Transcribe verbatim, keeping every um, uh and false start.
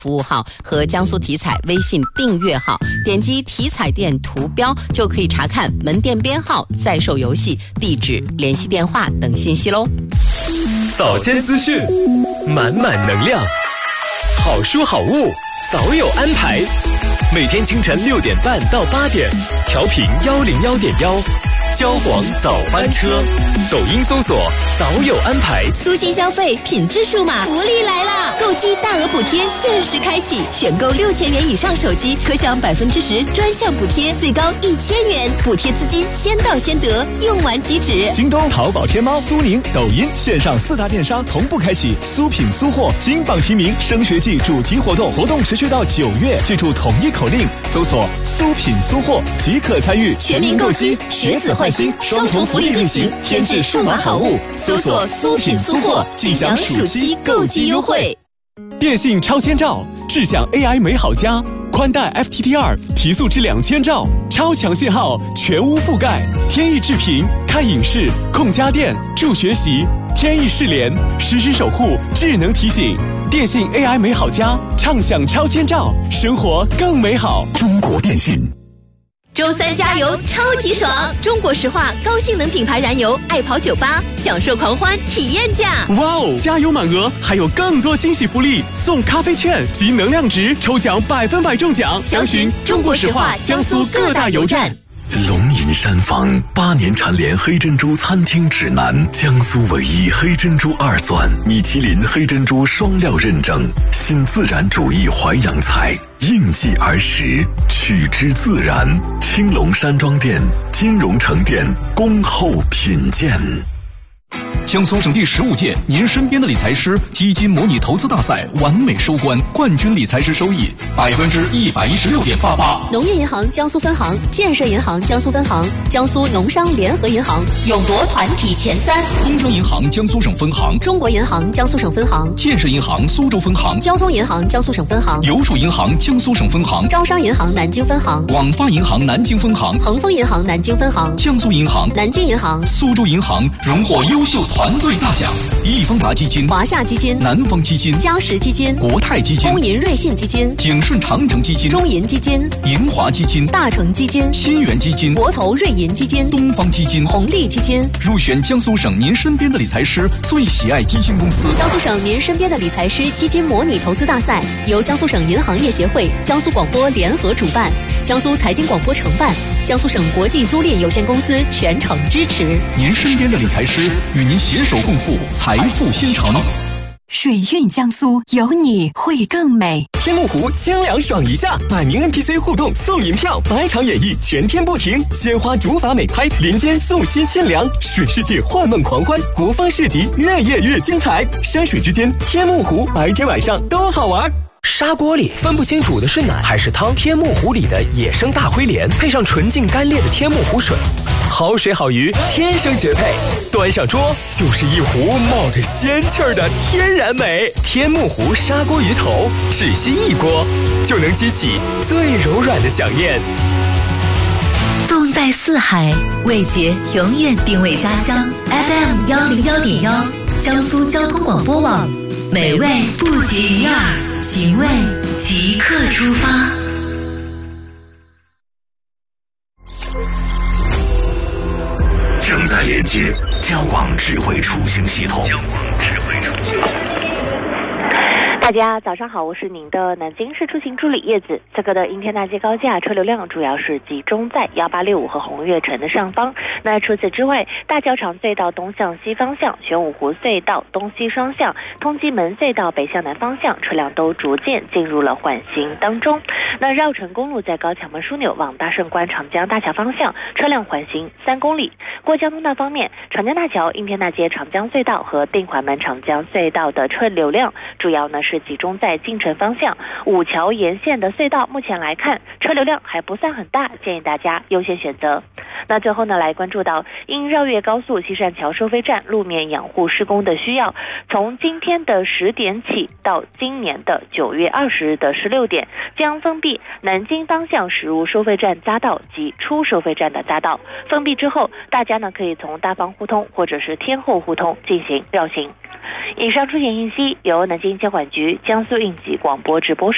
服务号和江苏体彩微信订阅号，点击体彩店图标就可以查看门店编号、在售游戏、地址、联系电话等信息喽。 早间资讯，满满能量，好书好物早有安排。每天清晨六点半到八点，调频幺零幺点幺。交广早班车，抖音搜索早有安排。 苏信消费品质数码福利来啦！购机大额补贴限时开启，选购六千元以上手机可享百分之十专项补贴，最高一千元，补贴资金先到先得，用完即止。 京东、淘宝、天猫、苏宁、抖音线上四大电商同步开启苏品苏货金榜题名升学季主题活动，活动持续到九月，记住统一口令，搜索苏品苏货即可参与。 全民购机，学子换新，双重福利并行，添置数码好物，搜索苏品苏货，即享暑期购机优惠。 电信超千兆，智享 A I 美好家，宽带 F T T 二 提速至两千兆，超强信号，全屋覆盖，天翼智屏，看影视，控家电，助学习，天翼视联，实时守护，智能提醒。电信 A I 美好家，畅享超千兆，生活更美好。 中国电信。 周三加油超级爽！中国石化高性能品牌燃油爱跑九八，享受狂欢体验价。 哇哦！加油满额，还有更多惊喜福利，送咖啡券及能量值，抽奖百分百中奖。 详询中国石化江苏各大油站。 龙吟山房八年蝉联黑珍珠餐厅指南，江苏唯一黑珍珠二钻，米其林黑珍珠双料认证，新自然主义淮扬菜，应季而食，取之自然。青龙山庄店、金融城店恭候品鉴。 江苏省第十五届您身边的理财师基金模拟投资大赛完美收官，冠军理财师收益百分之一百一十六点八八。 农业银行江苏分行、建设银行江苏分行、江苏农商联合银行勇夺团体前三。 工商银行江苏省分行、 中国银行江苏省分行、 建设银行苏州分行、 交通银行江苏省分行、 邮储银行江苏省分行、 招商银行南京分行、 广发银行南京分行、 恒丰银行南京分行、 江苏银行、 南京银行、 苏州银行荣获优秀团队大奖。易方达基金、 华夏基金、 南方基金、 嘉实基金、 国泰基金、 工银瑞信基金、 景顺长城基金、 中银基金、 银华基金、 大成基金、 新源基金、 国投瑞银基金、 东方基金、 红利基金入选江苏省您身边的理财师最喜爱基金公司。 江苏省您身边的理财师基金模拟投资大赛由江苏省银行业协会、江苏广播联合主办，江苏财经广播承办，江苏省国际租赁有限公司全程支持。 您身边的理财师与您携手共赴财富新城。 水韵江苏，有你会更美。 天目湖清凉爽一下，百名 N P C 互动送银票，百场演绎全天不停，鲜花竹筏美拍，连间送心清凉，水世界幻梦狂欢，国风市集越夜越精彩，山水之间天目湖，白天晚上都好玩。砂锅里分不清煮的是奶还是汤，天目湖里的野生大灰鲢配上纯净干裂的天目湖水，好水好鱼天生绝配，端上桌就是一壶冒着仙气儿的天然美。天目湖砂锅鱼头，只需一锅就能激起最柔软的想念。 纵在四海，味觉永远定位家乡。F M 幺零幺点幺，江苏交通广播网，美味不绝于耳，寻味即刻出发。 正在连接交广智慧出行系统。交广智慧出行。 大家早上好，我是您的南京市出行助理叶子。此刻的应天大街高架车流量主要是集中在一八六五和红悦城的上方。那除此之外，大教场隧道东向西方向、玄武湖隧道东西双向、通济门隧道北向南方向车辆都逐渐进入了缓行当中。那绕城公路在高桥门枢纽往大胜关长江大桥方向车辆缓行三公里。过交通道方面，长江大桥、应天大街长江隧道和定环门长江隧道的车流量主要呢是集中在进城方向。五桥沿线的隧道目前来看车流量还不算很大，建议大家优先选择。那最后呢，来关注到因绕越高速西善桥收费站路面养护施工的需要，从今天的十点起到今年的九月二十日的十六点，将封闭南京方向驶入收费站匝道及出收费站的匝道。封闭之后，大家呢可以从大方互通或者是天后互通进行绕行。以上出行信息由南京交管局江苏应急广播直播室